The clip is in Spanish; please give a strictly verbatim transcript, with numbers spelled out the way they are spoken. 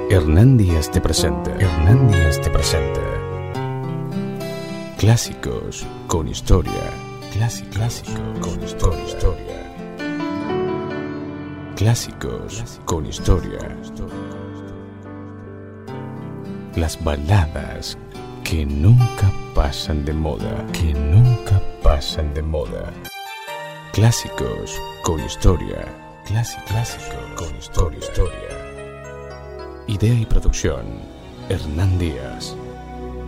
Hernán Díaz te presenta. Hernán Díaz te presenta. Clásicos con historia. Clásico, clásico con historia. historia. Clásicos con historia. Las baladas que nunca pasan de moda. Que nunca pasan de moda. Clásicos con historia. Clásico, clásico con historia. historia. Idea y producción, Hernán Díaz.